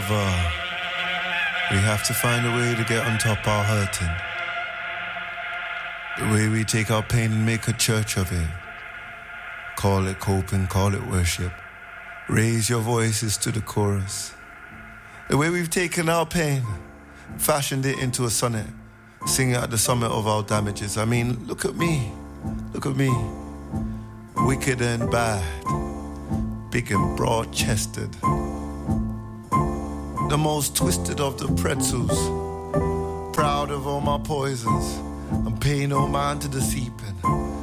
However, we have to find a way to get on top our hurting. The way we take our pain and make a church of it. Call it coping, call it worship. Raise your voices to the chorus. The way we've taken our pain, fashioned it into a sonnet, singing at the summit of our damages. I mean, look at me. Look at me. Wicked and bad. Big and broad-chested. The most twisted of the pretzels. Proud of all my poisons. I'm paying no mind to the seeping.